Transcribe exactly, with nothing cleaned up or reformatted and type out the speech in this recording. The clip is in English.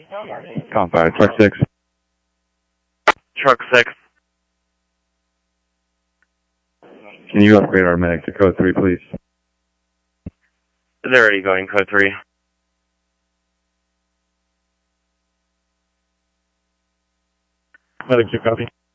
Com five, truck six. Truck six. Can you upgrade our medic to code three, please? They're already going code three. Medic two, copy.